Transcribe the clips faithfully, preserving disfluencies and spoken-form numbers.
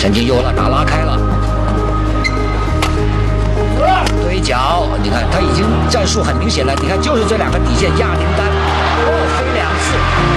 陈金又了打拉开了，对角，你看他已经战术很明显了，你看就是这两个底线压林丹，哦，飞两次。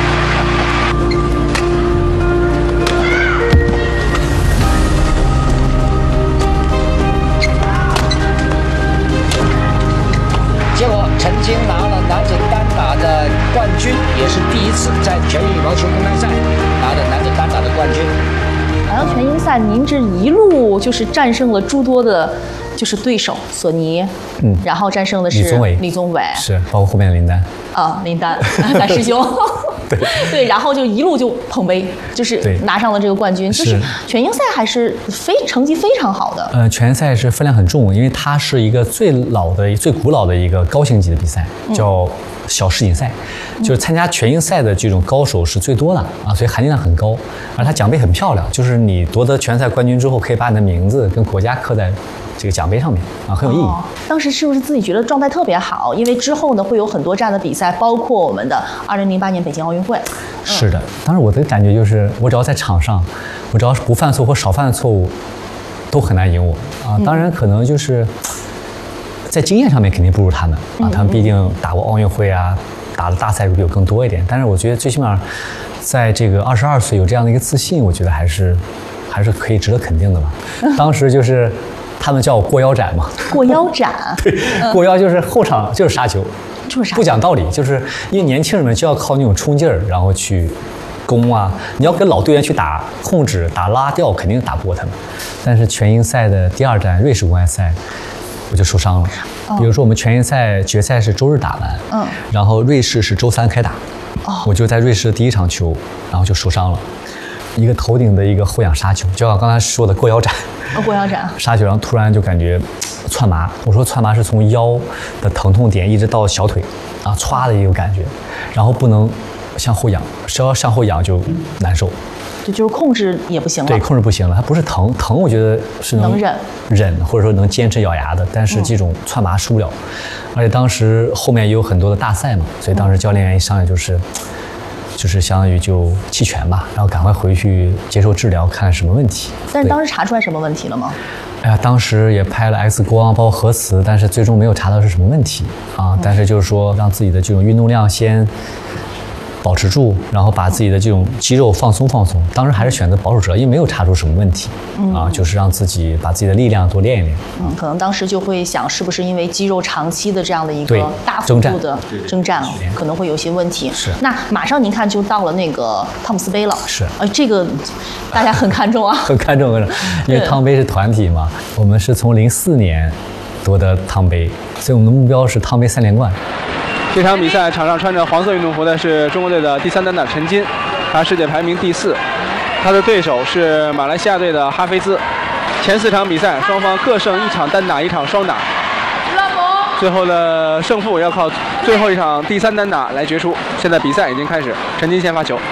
结果陈金拿了男子单打的冠军，也是第一次在全羽毛球公开赛拿的男子单打的冠军。 好像全英赛您这一路就是战胜了诸多的，就是对手，索尼，嗯，然后战胜的是李宗伟， 李宗伟是，包括后面的林丹啊，林丹，咱师兄。 对对，然后就一路就捧杯，就是拿上了这个冠军，就是全英赛还是非成绩非常好的。 呃，全英赛是分量很重，因为它是一个最老的、最古老的一个高星级的比赛，叫小世锦赛，嗯、就是参加全英赛的这种高手是最多的啊，所以含金量很高，而它奖杯很漂亮，就是你夺得全赛冠军之后，可以把你的名字跟国家刻在这个奖杯上面啊，很有意义。哦、 当时是不是自己觉得状态特别好？因为之后呢会有很多这样的比赛，包括我们的二零零八年北京奥运会。嗯、 是的，当时我的感觉就是，我只要在场上，我只要是不犯错或少犯错误，都很难赢我啊。当然可能就是在经验上面肯定不如他们啊，他们毕竟打过奥运会啊，打的大赛比我更多一点。但是我觉得最起码在这个二十二岁有这样的一个自信，我觉得还是还是可以值得肯定的吧。当时就是。他们叫我过腰斩嘛， 过腰斩， 对，过腰就是后场就是杀球， 就是杀， 不讲道理，就是因为年轻人们就要靠那种冲劲儿，然后去攻啊。你要跟老队员去打控制、打拉吊，肯定打不过他们。但是全英赛的第二站瑞士公开赛，我就受伤了。哦、比如说我们全英赛决赛是周日打完，嗯，然后瑞士是周三开打，哦，我就在瑞士的第一场球，然后就受伤了。一个头顶的一个后仰杀球，就像刚才说的过腰斩， 哦，过腰斩杀球，然后突然就感觉窜麻。我说窜麻是从腰的疼痛点一直到小腿，啊，歘的一个感觉，然后不能向后仰，稍要向后仰就难受。 这就是控制也不行了。 对，控制不行了，它不是疼，疼我觉得是能能忍忍，或者说能坚持咬牙的，但是这种窜麻受不了。嗯、而且当时后面也有很多的大赛嘛，所以当时教练员一上来就是。就是相当于就弃权吧，然后赶快回去接受治疗，看什么问题。 但是当时查出来什么问题了吗？ 哎呀，当时也拍了 X 光，包括核磁，但是最终没有查到是什么问题啊。但是就是说，让自己的这种运动量先保持住，然后把自己的这种肌肉放松放松。当时还是选择保守治疗，因为没有查出什么问题、嗯、啊，就是让自己把自己的力量多练一练。 嗯，可能当时就会想，是不是因为肌肉长期的这样的一个大幅度的征战，可能会有些问题。 是。 那马上您看就到了那个汤姆斯杯了。 是。 呃，这个大家很看重啊。 很看重，因为汤杯是团体嘛，我们是从零四年夺得汤杯，所以我们的目标是汤杯三连冠。 这场比赛场上穿着黄色运动服的是中国队的第三单打陈金，他世界排名第四，他的对手是马来西亚队的哈菲兹。前四场比赛双方各胜一场单打一场双打，最后的胜负要靠最后一场第三单打来决出。现在比赛已经开始，陈金先发球。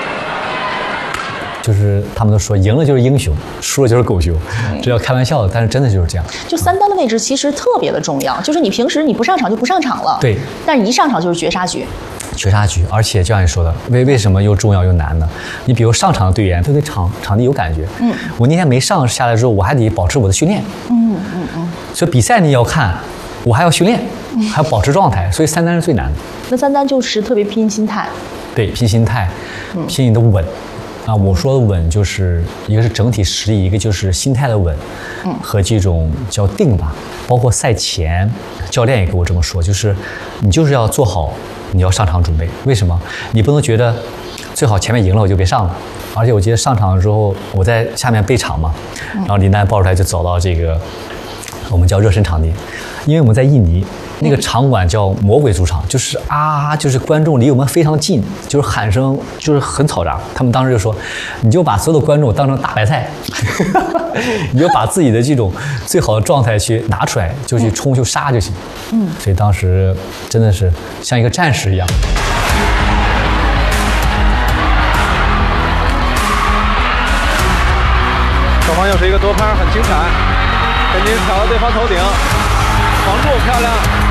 就是他们都说赢了就是英雄，输了就是狗熊，这要开玩笑的，但是真的就是这样。 就三单的位置其实特别的重要，就是你平时你不上场就不上场了， 对， 但是一上场就是绝杀局。 绝杀局，而且就像你说的，为为什么又重要又难呢？你比如上场的队员，他对场场地有感觉，嗯，我那天没上下来之后，我还得保持我的训练，嗯嗯嗯，所以比赛你也要看，我还要训练，还要保持状态，所以三单是最难的。 那三单就是特别拼心态， 对，拼心态，拼你的稳。啊，我说的稳就是一个是整体实力，一个就是心态的稳，嗯，和这种叫定吧。包括赛前，教练也跟我这么说，就是你就是要做好你要上场准备。为什么？你不能觉得最好前面赢了我就别上了。而且我记得上场之后，我在下面备场嘛，然后林丹抱出来就走到这个我们叫热身场地，因为我们在印尼。那个场馆叫魔鬼主场，就是啊，就是观众离我们非常近，就是喊声就是很嘈杂。他们当时就说，你就把所有的观众当成大白菜，你就把自己的这种最好的状态去拿出来，就去冲就杀就行。嗯，所以当时真的是像一个战士一样。 双方又是一个多拍，很精彩。陈金挑到对方头顶，防住漂亮。